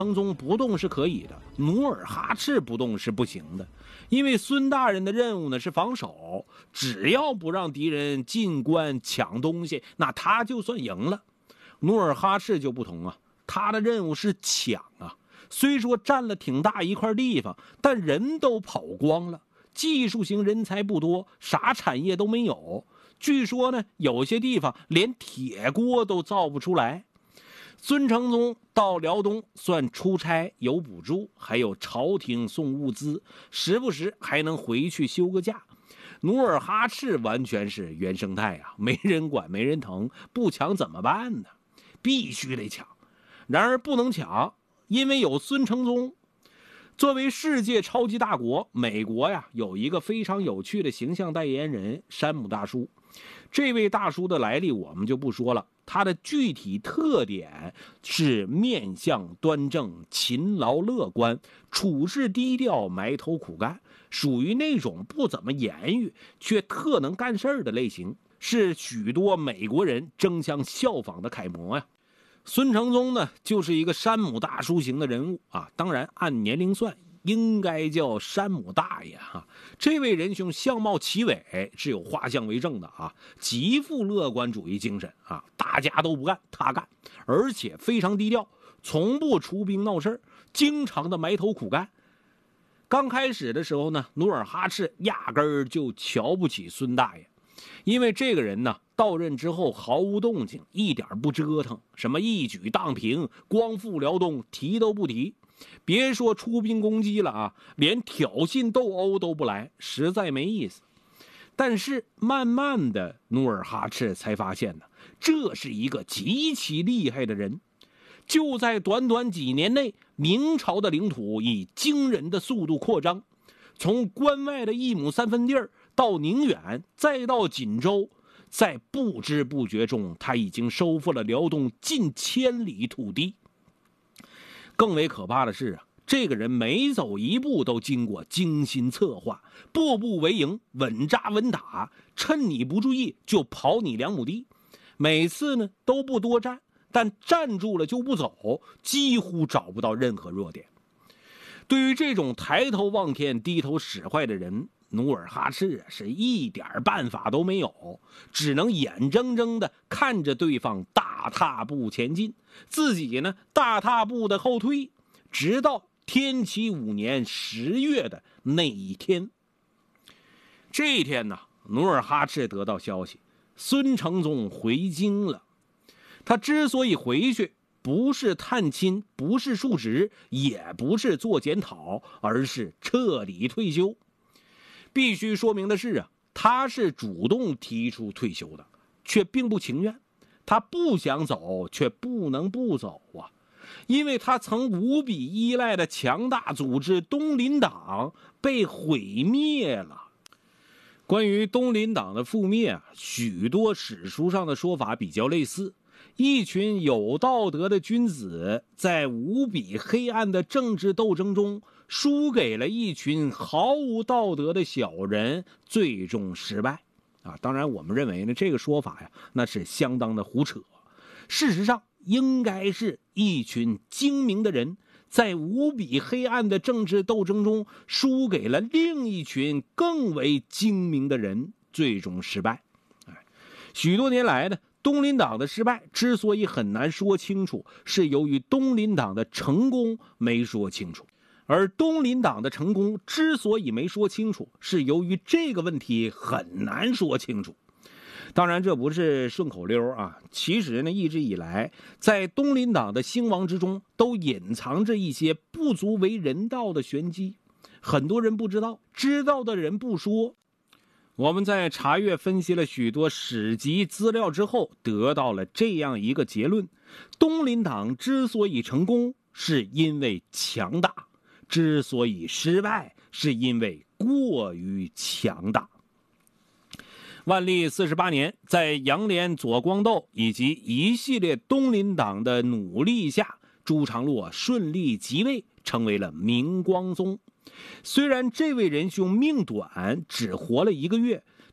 当中不动是可以的，努尔哈赤不动是不行的，因为孙大人的任务呢是防守，只要不让敌人进关抢东西，那他就算赢了。努尔哈赤就不同啊，他的任务是抢啊，虽说占了挺大一块地方，但人都跑光了，技术型人才不多，啥产业都没有。据说呢，有些地方连铁锅都造不出来。孙承宗到辽东算出差有补助，还有朝廷送物资，时不时还能回去休个假。努尔哈赤完全是原生态啊，没人管没人疼，不抢怎么办呢？必须得抢。然而不能抢，因为有孙承宗。作为世界超级大国，美国呀有一个非常有趣的形象代言人山姆大叔。这位大叔的来历我们就不说了，他的具体特点是面相端正、勤劳乐观、处事低调、埋头苦干，属于那种不怎么言语却特能干事儿的类型，是许多美国人争相效仿的楷模呀。孙承宗呢，就是一个山姆大叔型的人物啊，当然按年龄算应该叫山姆大爷哈。这位仁兄相貌奇伟，是有画像为证的啊，极富乐观主义精神啊，大家都不干他干，而且非常低调，从不出兵闹事，经常的埋头苦干。刚开始的时候呢，努尔哈赤压根儿就瞧不起孙大爷，因为这个人呢到任之后毫无动静，一点不折腾，什么一举荡平、光复辽东提都不提。别说出兵攻击了啊，连挑衅斗殴都不来，实在没意思。但是慢慢的，努尔哈赤才发现呢，这是一个极其厉害的人。就在短短几年内，明朝的领土以惊人的速度扩张，从关外的1亩3分地儿到宁远，再到锦州，在不知不觉中，他已经收复了辽东近1000里土地。更为可怕的是啊，这个人每走一步都经过精心策划，步步为营，稳扎稳打，趁你不注意就跑你2亩地。每次呢都不多站，但站住了就不走，几乎找不到任何弱点。对于这种抬头望天低头使坏的人，努尔哈赤是一点办法都没有，只能眼睁睁地看着对方大踏步前进，自己呢大踏步的后退，直到天启5年10月的那一天。这一天呢，努尔哈赤得到消息，孙承宗回京了。他之所以回去，不是探亲，不是述职，也不是做检讨，而是彻底退休。必须说明的是啊，他是主动提出退休的，却并不情愿。他不想走，却不能不走啊，因为他曾无比依赖的强大组织东林党被毁灭了。关于东林党的覆灭啊，许多史书上的说法比较类似。一群有道德的君子在无比黑暗的政治斗争中输给了一群毫无道德的小人，最终失败啊！当然我们认为呢，这个说法呀，那是相当的胡扯。事实上应该是一群精明的人在无比黑暗的政治斗争中输给了另一群更为精明的人，最终失败。许多年来呢，东林党的失败之所以很难说清楚，是由于东林党的成功没说清楚，而东林党的成功之所以没说清楚，是由于这个问题很难说清楚。当然这不是顺口溜啊，其实呢，一直以来在东林党的兴亡之中都隐藏着一些不足为人道的玄机，很多人不知道，知道的人不说。我们在查阅分析了许多史籍资料之后，得到了这样一个结论：东林党之所以成功，是因为强大；之所以失败，是因为过于强大。万历48年，在杨涟、左光斗以及一系列东林党的努力下，朱常洛顺利即位，成为了明光宗。虽然这位仁兄命短，只活了1个月，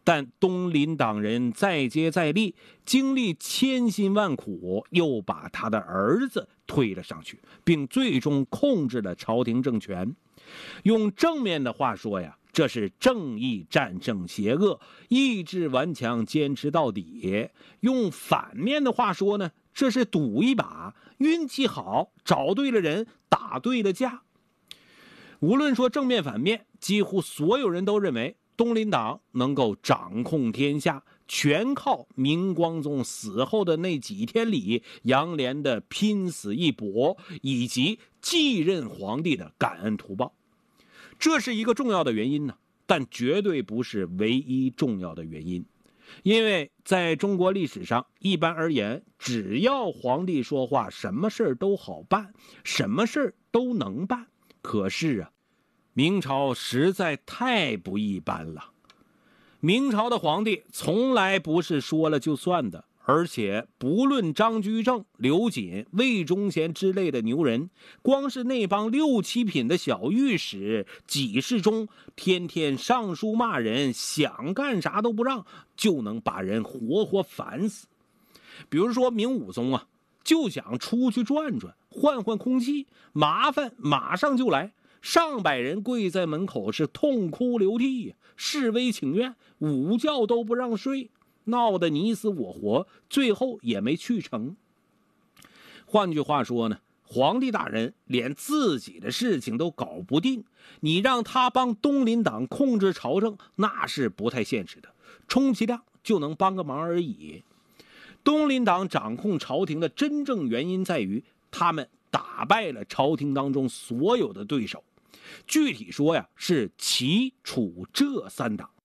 但东林党人再接再厉，经历千辛万苦，又把他的儿子推了上去，并最终控制了朝廷政权。用正面的话说呀，这是正义战胜邪恶，意志顽强，坚持到底。用反面的话说呢，这是赌一把，运气好，找对了人，打对了架。无论说正面反面，几乎所有人都认为东林党能够掌控天下，全靠明光宗死后的那几天里杨涟的拼死一搏，以及继任皇帝的感恩图报。这是一个重要的原因呢，但绝对不是唯一重要的原因。因为在中国历史上，一般而言，只要皇帝说话，什么事都好办，什么事都能办。可是啊，明朝实在太不一般了。明朝的皇帝从来不是说了就算的，而且不论张居正、刘瑾、魏忠贤之类的牛人，光是那帮6、7品的小御史、给事中，天天上书骂人，想干啥都不让，就能把人活活烦死。比如说明武宗啊，就想出去转转，换换空气，麻烦马上就来。上百人跪在门口是痛哭流涕呀，示威请愿，午觉都不让睡，闹得你死我活，最后也没去成。换句话说呢，皇帝大人连自己的事情都搞不定，你让他帮东林党控制朝政，那是不太现实的，充其量就能帮个忙而已。东林党掌控朝廷的真正原因在于，他们打败了朝廷当中所有的对手。具体说呀，是齐、楚、浙3党。